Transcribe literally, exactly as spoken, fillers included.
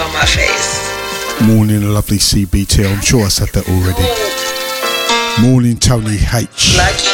on my face. Morning, lovely C B T. I'm sure I said that already. Morning, Tony H. Like